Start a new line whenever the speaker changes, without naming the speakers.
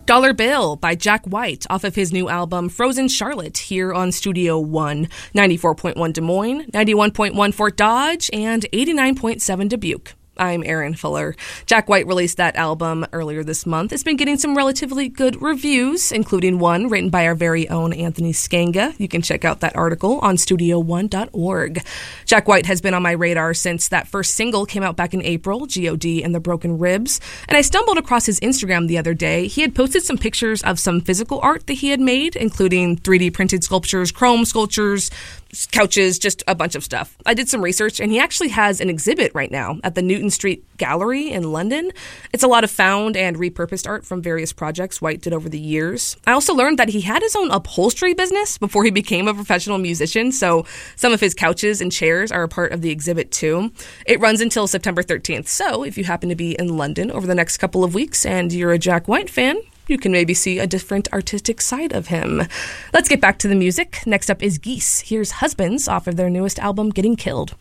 Dollar Bill by Jack White off of his new album Frozen Charlotte here on Studio One, 94.1 Des Moines, 91.1 Fort Dodge, and 89.7 Dubuque. I'm Erin Fuller. Jack White released that album earlier this month. It's been getting some relatively good reviews, including one written by our very own Anthony Skanga. You can check out that article on studio1.org. Jack White has been on my radar since that first single came out back in April, G.O.D. and the Broken Ribs, and I stumbled across his Instagram the other day. He had posted some pictures of some physical art that he had made, including 3D printed sculptures, chrome sculptures, couches, just a bunch of stuff. I did some research, and he actually has an exhibit right now at the Newton Street Gallery in London. It's a lot of found and repurposed art from various projects White did over the years. I also learned that he had his own upholstery business before he became a professional musician, so some of his couches and chairs are a part of the exhibit too. It runs until September 13th, so if you happen to be in London over the next couple of weeks and you're a Jack White fan, you can maybe see a different artistic side of him. Let's get back to the music. Next up is Geese. Here's Husbands off of their newest album, Getting Killed.